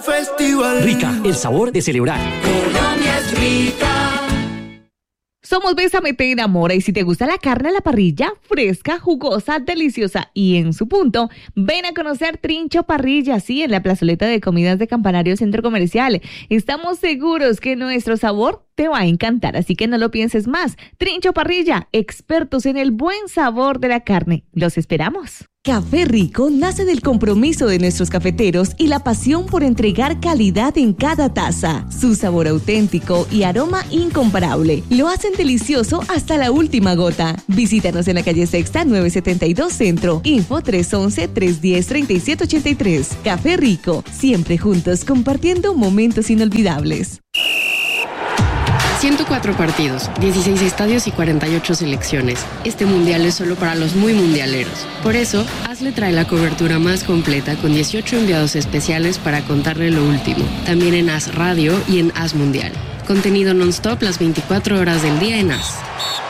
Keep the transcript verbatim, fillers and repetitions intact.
festival. Rica, el sabor de celebrar. Colombia es rica. Somos Bésame Te Enamora y si te gusta la carne a la parrilla, fresca, jugosa, deliciosa y en su punto, ven a conocer Trincho Parrilla, sí, en la plazoleta de comidas de Campanario Centro Comercial. Estamos seguros que nuestro sabor te va a encantar, así que no lo pienses más. Trincho Parrilla, expertos en el buen sabor de la carne. Los esperamos. Café Rico nace del compromiso de nuestros cafeteros y la pasión por entregar calidad en cada taza. Su sabor auténtico y aroma incomparable lo hacen delicioso hasta la última gota. Visítanos en la calle Sexta nueve setenta y dos Centro. Info tres once, tres diez, treinta y siete ochenta y tres. Café Rico, siempre juntos compartiendo momentos inolvidables. ciento cuatro partidos, dieciséis estadios y cuarenta y ocho selecciones. Este mundial es solo para los muy mundialeros. Por eso, Hazle trae la cobertura más completa con dieciocho enviados especiales para contarle lo último. También en Haz Radio y en Haz Mundial. Contenido non-stop las veinticuatro horas del día en Haz.